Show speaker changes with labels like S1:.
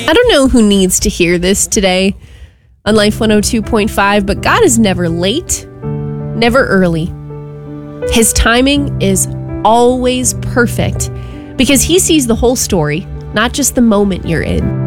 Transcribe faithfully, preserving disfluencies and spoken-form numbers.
S1: I don't know who needs to hear this today on Life one oh two point five, but God is never late, never early. His timing is always perfect because he sees the whole story, not just the moment you're in.